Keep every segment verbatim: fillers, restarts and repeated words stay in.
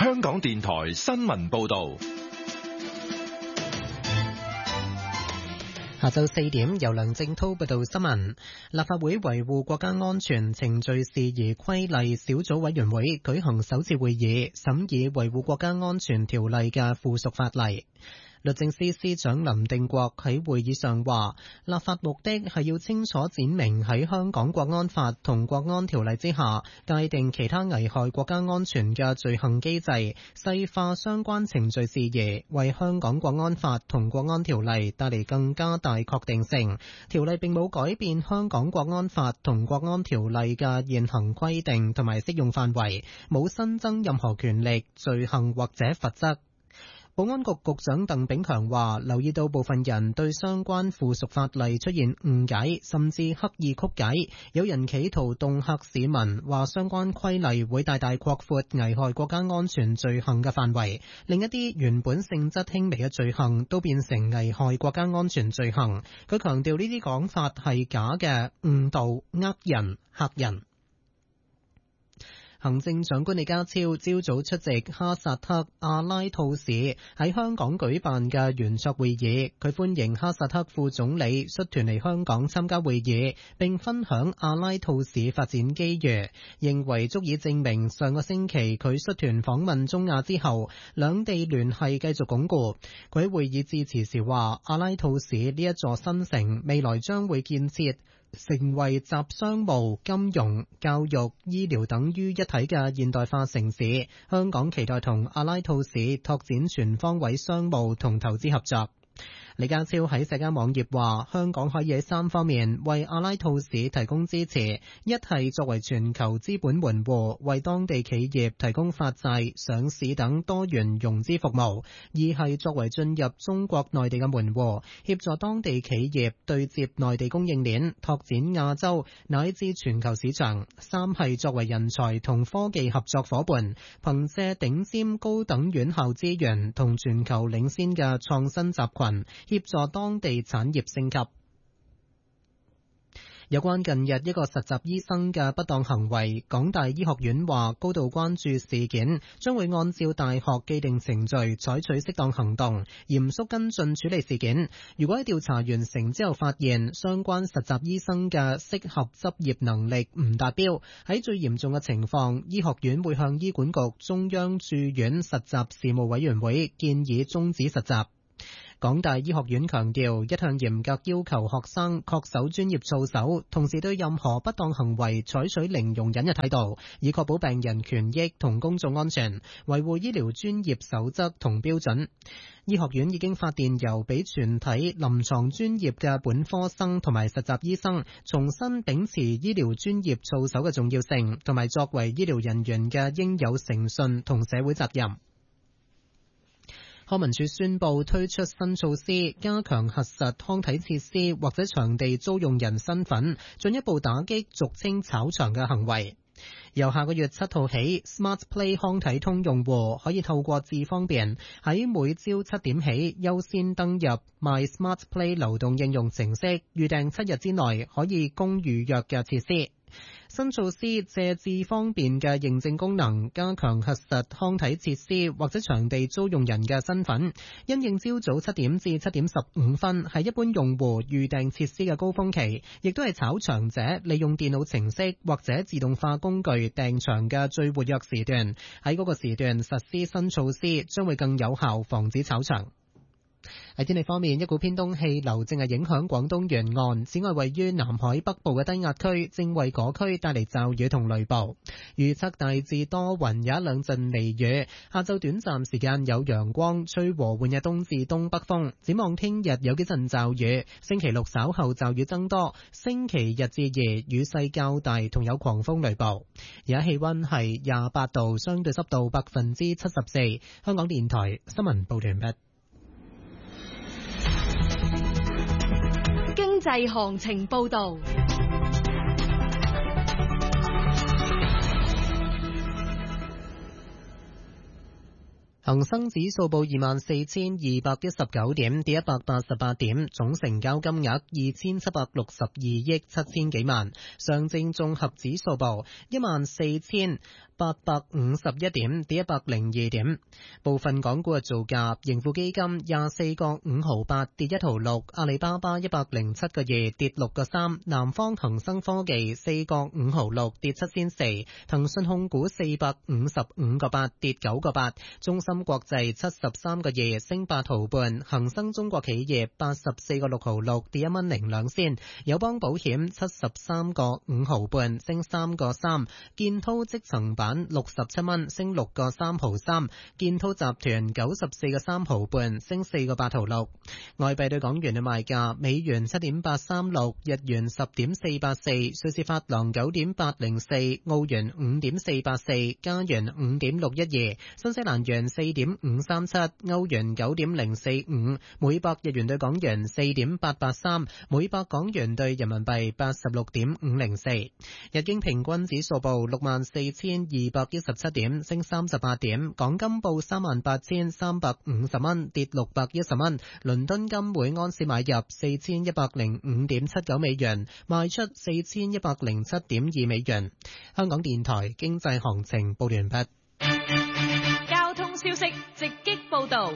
香港電台新聞報道。 下晝四點，由梁正濤報道新聞。立法會維護國家安全程序事宜規例小組委員會舉行首次會議，審議維護國家安全條例嘅附屬法例。律政司司長林定國喺會議上話，立法目的係要清楚闡明喺香港國安法同國安條例之下界定其他危害國家安全嘅罪行機制，細化相關程序事宜，為香港國安法同國安條例帶嚟更加大確定性。條例並冇改變香港國安法同國安條例嘅現行規定同埋適用範圍，冇新增任何權力、罪行或者罰則。保安局局長鄧炳強話，留意到部分人對相關附屬法例出現誤解，甚至刻意曲解，有人企圖恫嚇市民，話相關規例會大大擴闊危害國家安全罪行嘅範圍，令一啲原本性質輕微嘅罪行都變成危害國家安全罪行。佢強調呢啲講法係假嘅，誤導、呃人、嚇人。行政長官李家超朝早出席哈薩克阿拉吐市喺香港舉辦嘅圓桌會議，佢歡迎哈薩克副總理率團嚟香港參加會議，並分享阿拉吐市發展機遇，認為足以證明上個星期佢率團訪問中亞之後，兩地聯繫繼續鞏固。佢喺會議致辭時話，阿拉吐市呢一座新城未來將會建設成為集商務、金融、教育、醫療等於一體嘅現代化城市。香港期待同阿拉吐市拓展全方位商務同投資合作。李家超喺社交網頁話，香港可以喺三方面為阿拉吐市提供支持：一係作為全球資本門戶，為當地企業提供發債、上市等多元融資服務；二係作為進入中國內地嘅門戶，協助當地企業對接內地供應鏈，拓展亞洲乃至全球市場；三係作為人才同科技合作夥伴，憑借頂尖高等院校資源同全球領先嘅創新集群，協助當地產業升級。有關近日一個實習醫生嘅不當行為，港大醫學院話高度關注事件，將會按照大學既定程序採取適當行動，嚴肅跟進處理事件。如果喺調查完成之後發現相關實習醫生嘅適合執業能力唔達標，喺最嚴重嘅情況，醫學院會向醫管局中央駐院實習事務委員會建議終止實習。港大醫學院強調，一向嚴格要求學生恪守專業操守，同時對任何不當行為採取零容忍嘅態度，以確保病人權益同公眾安全，維護醫療專業守則同標準。醫學院已經發電郵俾全體臨床專業嘅本科生同埋實習醫生，重新秉持醫療專業操守嘅重要性，同埋作為醫療人員嘅應有誠信同社會責任。康文署宣布推出新措施，加強核實康體設施或者場地租用人身份，進一步打擊俗稱炒場嘅行為。由下個月七號起 ，Smart Play 康體通用戶可以透過智方便喺每朝七點起優先登入 My Smart Play 流動應用程式，預訂七日之內可以供預約嘅設施。新措施借智方便嘅認證功能，加強核實康體設施或者場地租用人嘅身份。因應朝早七點至七點十五分係一般用戶預訂設施嘅高峰期，亦都係炒場者利用電腦程式或者自動化工具訂場嘅最活躍時段。喺嗰個時段實施新措施，將會更有效防止炒場。喺天氣方面，一股偏東氣流正係影響廣東沿岸，此外位於南海北部嘅低壓區正為嗰區帶嚟驟雨同雷暴。預測大致多雲，有一兩陣微雨，下晝短暫時間有陽光，吹和緩嘅東至東北風。展望聽日有幾陣驟雨，星期六稍後驟雨增多，星期日至夜雨勢較大，同有狂風雷暴。而家氣溫係廿八度，相對濕度百分之七十四。香港電台新聞報道完畢。 經濟行情報道。 恒生指數報二萬四千二百一十九點，跌一百八十八點，總成交金額二千七百六十二億七千幾萬。上證綜合指數報一萬四千八百五十一點，跌一百零二點。部分港股嘅造價，盈富基金廿四個五毫八，跌一毫六；阿里巴巴一百零七個二，跌六個三；南方恒生科技四個五毫六，跌七仙四；騰訊控股四百五十五個八，跌九個八；中芯國際七十三個二，升八毫半；恒生中國企業八十四個六毫六，跌一蚊零兩仙；友邦保險七十三個五毫半，升三個三；建滔積層板六十七蚊，升六個三毫三；建滔集團九十四個三毫半，升四個八毫六。外幣對港元嘅賣價：美元七點八三六，日元十點四八四，瑞士法郎九點八零四，澳元五點四八四，加元五點六一二，新西蘭元四點五三七，歐元九點零四五，每百日元對港元四點八八三，每百港元對人民幣八十六點五零四。日經平均指數報六萬四千二百一十七點，升三十八點。港金報三萬八千三百五十蚊，跌六百一十蚊。倫敦金每安士買入四千一百零五點七九美元，賣出四千一百零七點二美元。香港電台經濟行情報完畢。 交通消息直擊報道。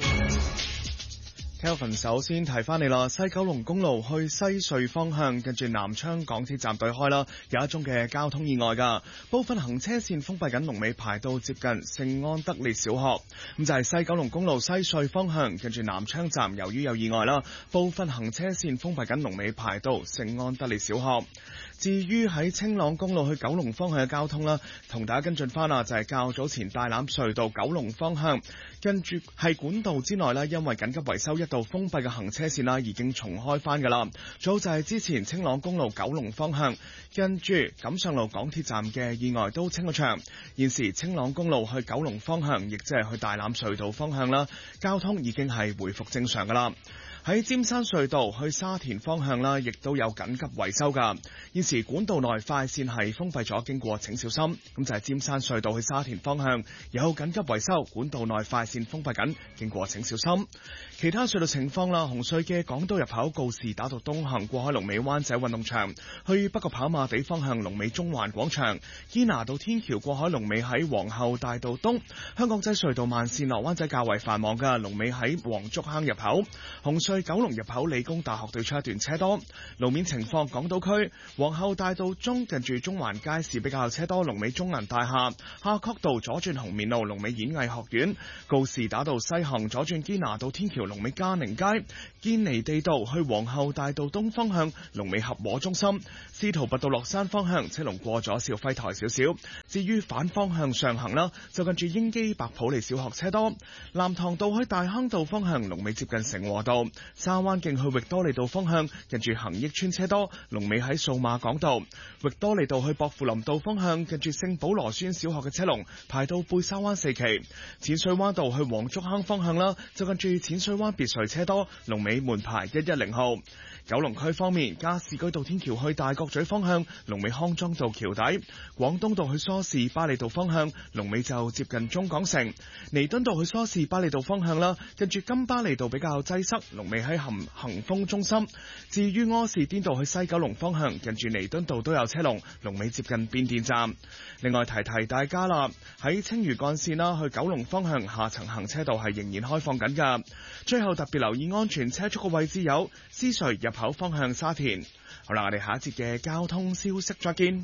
Kelvin 首先提翻你啦，西九龍公路去西隧方向，近住南昌港鐵站對開啦，有一宗嘅交通意外噶，部分行車線封閉緊，龍尾排到接近聖安德烈小學。咁就係西九龍公路西隧方向，近住南昌站，由於有意外啦，部分行車線封閉緊，龍尾排到聖安德烈小學。至於喺青朗公路去九龍方向嘅交通啦，同大家跟進翻啦，就係較早前大欖隧道九龍方向，跟住係管道之內啦，因為緊急維修一度封閉嘅行車線啦，已經重開翻噶啦。仲有就係之前青朗公路九龍方向，跟住錦上路港鐵站嘅意外都清咗場，現時青朗公路去九龍方向，亦即係去大欖隧道方向啦，交通已經係回復正常噶啦。喺尖山隧道去沙田方向啦，亦都有緊急維修噶。現時管道內快線係封閉咗，經過請小心。咁就係尖山隧道去沙田方向有緊急維修，管道內快線封閉緊，經過請小心。其他隧道情況啦，紅隧嘅港島入口告士打道東行過海龍尾灣仔運動場，去北角跑馬地方向龍尾中環廣場，堅拿道天橋過海龍尾喺皇后大道東。香港仔隧道慢線落灣仔較為繁忙嘅，龍尾喺黃竹坑入口。紅隧去九龍入口理工大學對出一段車多。路面情況，港島區皇后大道中近住中環街市比較車多，龍尾中銀大廈。夏慤道左轉紅棉路龍尾演藝學院。告士打道西行左轉堅拿道天橋龍尾嘉寧街。堅尼地道去皇后大道東方向龍尾合和中心。司徒拔道落山方向車龍過咗肇輝台少少。至於反方向上行啦，就近住英基白普利小學車多。藍塘道去大坑道方向龍尾接近成和道。沙灣徑去域多利道方向，近住恒益村車多，龍尾喺數碼港道。域多利道去薄扶林道方向，近住聖保羅孫小學嘅車龍排到貝沙灣四期。淺水灣道去黃竹坑方向啦，就近住淺水灣別墅車多，龍尾門牌一一零號。九龍區方面，加士居道天橋去大角咀方向，龍尾康莊道橋底；廣東道去梳士巴利道方向，龍尾就接近中港城；彌敦道去梳士巴利道方向啦，近住金巴利道比較擠塞，龍尾喺恒恒豐中心。至於柯士甸道去西九龍方向，近住彌敦道都有車龍，龍尾接近變電站。另外提提大家啦，喺青嶼幹線啦，去九龍方向下層行車道係仍然開放緊㗎。最後特別留意安全車速嘅位置有獅隧入口方向沙田。好啦，我哋下一節嘅交通消息再見。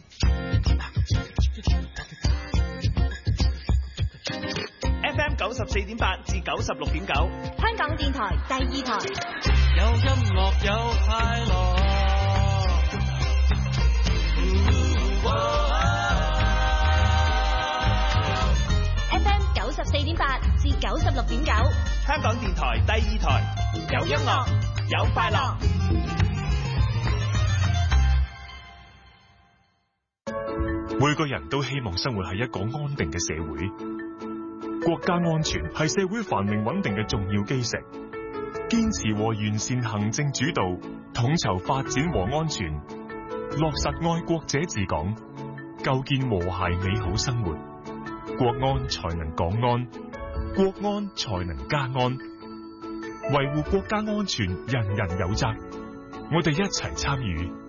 F M 九十四點八至九十六點九， 香港電台第二台。 有音樂有快樂。 F M 九十四點八至九十六點九， 香港電台第二台，有音樂有快樂。 每個人都希望生活喺一個安定嘅社會，國家安全係社會繁榮穩定嘅重要基石。堅持和完善行政主導，統籌發展和安全，落實愛國者治港，構建和諧美好生活，國安才能港安，國安才能家安。維護國家安全，人人有責。我哋一齊參與，